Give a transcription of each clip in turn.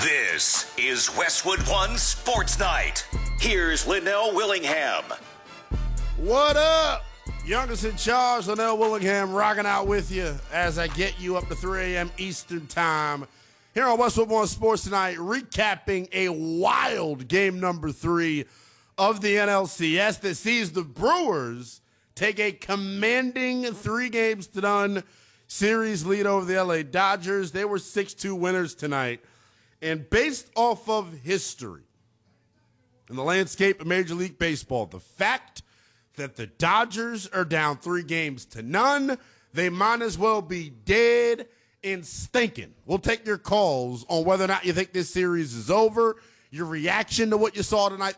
This is Westwood One Sports Night. Here's Linnell Willingham. What up? Youngest in charge, Linnell Willingham, rocking out with you as I get you up to 3 a.m. Eastern Time. Here on Westwood One Sports Tonight, recapping a wild game number 3 of the NLCS that sees the Brewers take a commanding 3-0 series lead over the LA Dodgers. They were 6-2 winners tonight. And based off of history in the landscape of Major League Baseball, the fact that the Dodgers are down 3-0, they might as well be dead and stinking. We'll take your calls on whether or not you think this series is over, your reaction to what you saw tonight,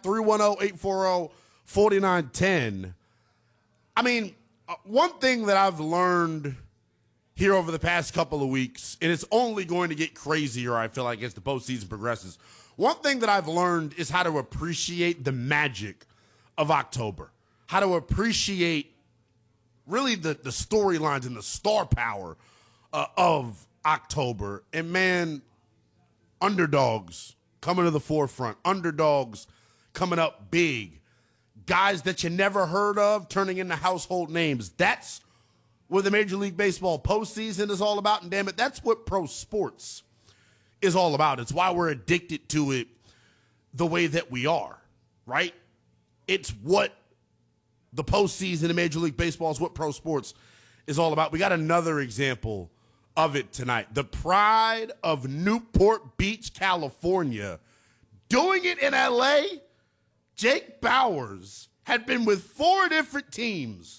310-840-4910. I mean, one thing that I've learned here over the past couple of weeks, and it's only going to get crazier, I feel like, as the postseason progresses. One thing that I've learned is how to appreciate the magic of October, how to appreciate really the storylines and the star power of October. And, man, underdogs coming to the forefront, underdogs coming up big, guys that you never heard of turning into household names. That's what the Major League Baseball postseason is all about, and damn it, that's what pro sports is all about. It's why we're addicted to it the way that we are, right? It's what the postseason in Major League Baseball is, what pro sports is all about. We got another example of it tonight. The pride of Newport Beach, California, doing it in L.A., Jake Bauers had been with 4 different teams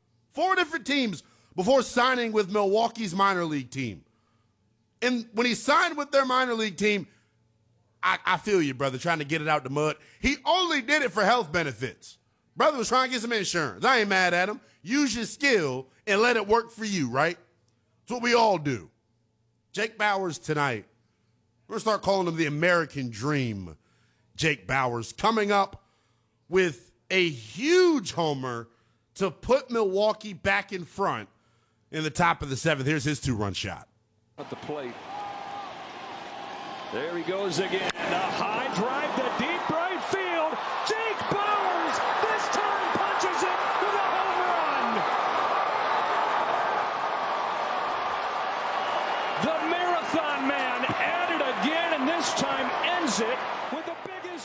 before signing with Milwaukee's minor league team. And when he signed with their minor league team, I feel you, brother, trying to get it out the mud. He only did it for health benefits. Brother was trying to get some insurance. I ain't mad at him. Use your skill and let it work for you, right? That's what we all do. Jake Bauers tonight, we're going to start calling him the American Dream. Jake Bauers coming up with a huge homer to put Milwaukee back in front in the top of the 7th. Here's his 2-run shot. At the plate. There he goes again. A high drive to deep right field. Jake Bauers this time punches it with a home run. The Marathon Man at it again, and this time ends it with the biggest.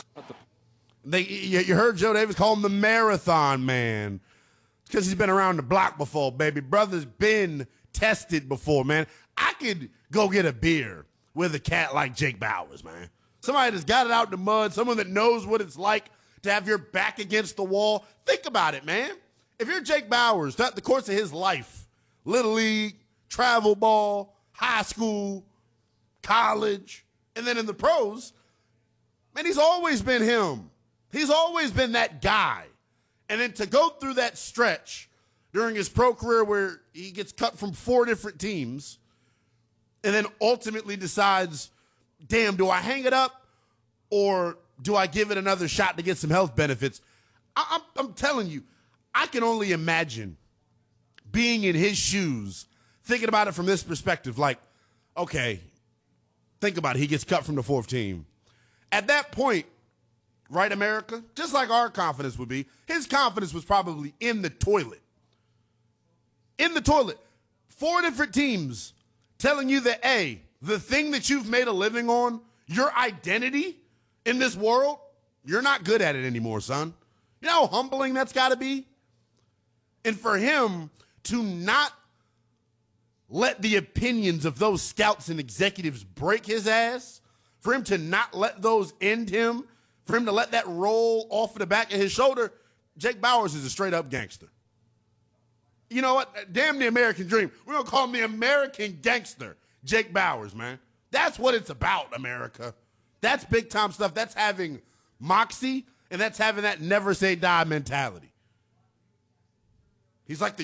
You heard Joe Davis call him the Marathon Man. Because he's been around the block before, baby. Brother's been tested before, man. I could go get a beer with a cat like Jake Bauers, man. Somebody that's got it out in the mud, someone that knows what it's like to have your back against the wall. Think about it, man. If you're Jake Bauers, throughout the course of his life, Little League, travel ball, high school, college, and then in the pros, man, he's always been him. He's always been that guy. And then to go through that stretch during his pro career where he gets cut from 4 different teams and then ultimately decides, damn, do I hang it up or do I give it another shot to get some health benefits? I'm telling you, I can only imagine being in his shoes, thinking about it from this perspective, like, okay, think about it. He gets cut from the 4th team. At that point, right, America? Just like our confidence would be, his confidence was probably in the toilet. In the toilet. 4 different teams telling you that, hey, the thing that you've made a living on, your identity in this world, you're not good at it anymore, son. You know how humbling that's got to be? And for him to not let the opinions of those scouts and executives break his ass, for him to not let those end him, for him to let that roll off of the back of his shoulder, Jake Bauers is a straight-up gangster. You know what? Damn the American dream. We're going to call him the American gangster, Jake Bauers, man. That's what it's about, America. That's big-time stuff. That's having moxie, and that's having that never-say-die mentality. He's like the